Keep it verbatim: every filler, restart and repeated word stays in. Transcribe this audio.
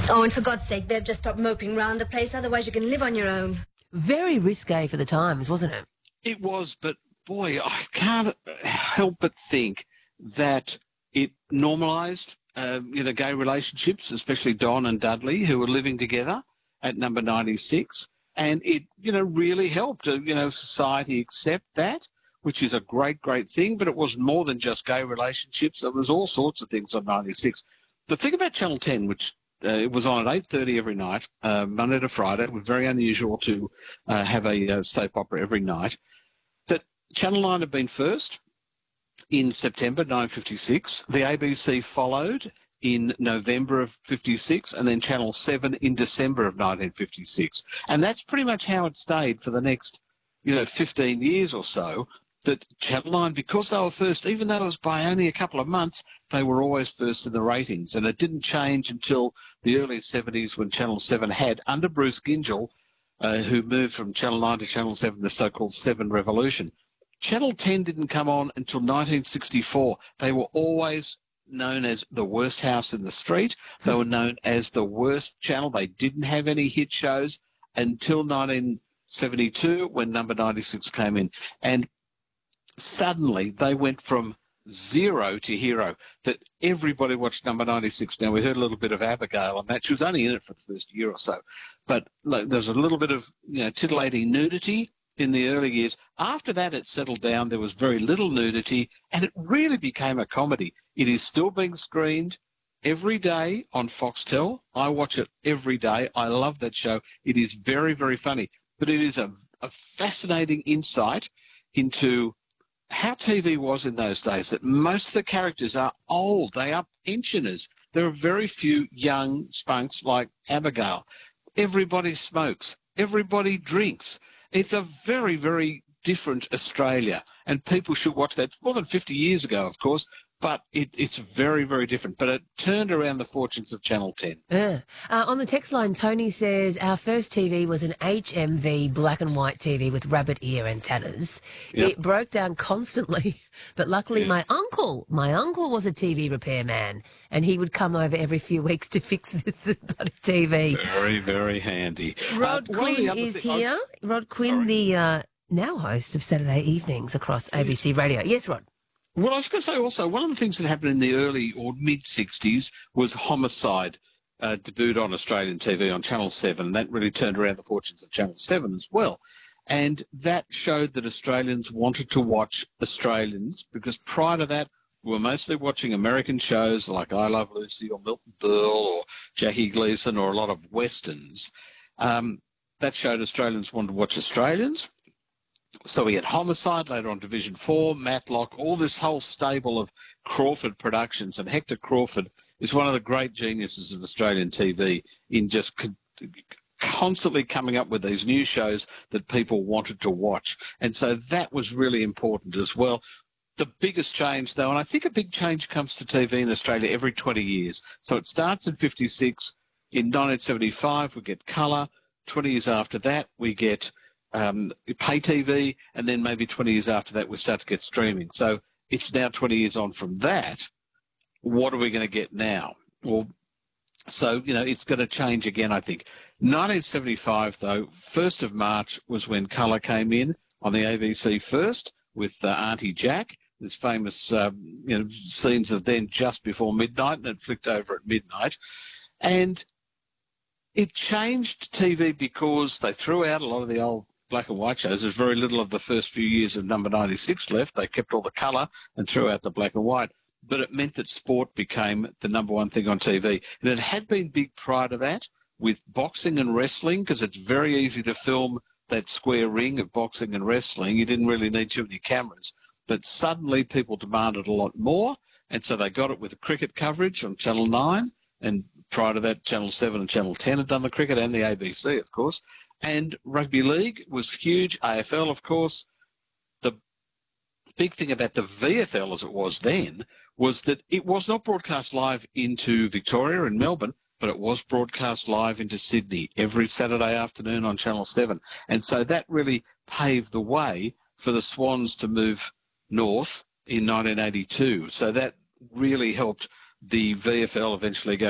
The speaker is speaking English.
Oh, and for God's sake, Bev, just stop moping round the place, otherwise you can live on your own. Very risque for the times, wasn't it? It was, but boy, I can't help but think that it normalised, uh, you know, gay relationships, especially Don and Dudley, who were living together at number ninety-six, and it, you know, really helped, uh, you know, society accept that, which is a great, great thing. But it was more than just gay relationships. There was all sorts of things on ninety-six. The thing about Channel ten, which uh, it was on at eight thirty every night, uh, Monday to Friday. It was very unusual to uh, have a uh, soap opera every night. That Channel nine had been first in September nineteen fifty-six. The A B C followed in November of fifty-six, and then Channel seven in December of nineteen fifty-six. And that's pretty much how it stayed for the next, you know, fifteen years or so. That Channel nine, because they were first, even though it was by only a couple of months, they were always first in the ratings. And it didn't change until the early seventies when Channel seven had, under Bruce Gyngell, uh, who moved from Channel nine to Channel seven, the so-called Seven Revolution. Channel ten didn't come on until nineteen sixty-four. They were always known as the worst house in the street. They were known as the worst channel. They didn't have any hit shows until nineteen seventy-two when number ninety-six came in. And suddenly they went from zero to hero, that everybody watched number ninety-six. Now, we heard a little bit of Abigail on that. She was only in it for the first year or so. But like, there's a little bit of, you know, titillating nudity in the early years. After that, it settled down. There was very little nudity, and it really became a comedy. It is still being screened every day on Foxtel. I watch it every day. I love that show. It is very, very funny. But it is a, a fascinating insight into how T V was in those days, that most of the characters are old. They are pensioners. There are very few young spunks like Abigail. Everybody smokes. Everybody drinks. It's a very, very different Australia, and people should watch that. It's more than fifty years ago, of course, but it, it's very, very different. But it turned around the fortunes of Channel ten. Yeah. Uh, on the text line, Tony says, our first T V was an H M V black and white T V with rabbit ear antennas. Yep. It broke down constantly, but luckily yeah. my uncle, my uncle was a T V repairman, and he would come over every few weeks to fix the, the T V. Very, very handy. Rod uh, Quinn is thi- here. I... Rod Quinn, Sorry. the uh, now host of Saturday evenings across yes. A B C Radio. Yes, Rod. Well, I was going to say also, one of the things that happened in the early or mid-sixties was Homicide uh, debuted on Australian T V on Channel seven. That really turned around the fortunes of Channel seven as well. And that showed that Australians wanted to watch Australians, because prior to that, we were mostly watching American shows like I Love Lucy or Milton Berle or Jackie Gleason or a lot of Westerns. Um, that showed Australians wanted to watch Australians. So we had Homicide, later on Division four, Matlock, all this whole stable of Crawford Productions. And Hector Crawford is one of the great geniuses of Australian T V in just con- constantly coming up with these new shows that people wanted to watch. And so that was really important as well. The biggest change, though, and I think a big change comes to T V in Australia every twenty years. So it starts in fifty-six. In nineteen seventy-five, we get colour. twenty years after that, we get Um, pay T V, and then maybe twenty years after that we start to get streaming. So it's now twenty years on from that. What are we going to get now? Well, so, you know, it's going to change again, I think. nineteen seventy-five, though, first of March was when colour came in on the A B C first with uh, Auntie Jack. There's famous um, you know, scenes of then just before midnight, and it flicked over at midnight. And it changed T V because they threw out a lot of the old black and white shows. There's very little of the first few years of number ninety-six left. They kept all the colour and threw out the black and white. But it meant that sport became the number one thing on T V. And it had been big prior to that with boxing and wrestling, because it's very easy to film that square ring of boxing and wrestling. You didn't really need too many cameras. But suddenly people demanded a lot more, and so they got it with cricket coverage on Channel nine, and prior to that, Channel seven and Channel ten had done the cricket, and the A B C, of course. And rugby league was huge. A F L, of course. The big thing about the V F L, as it was then, was that it was not broadcast live into Victoria and Melbourne, but it was broadcast live into Sydney every Saturday afternoon on Channel seven. And so that really paved the way for the Swans to move north in nineteen eighty-two. So that really helped the V F L eventually go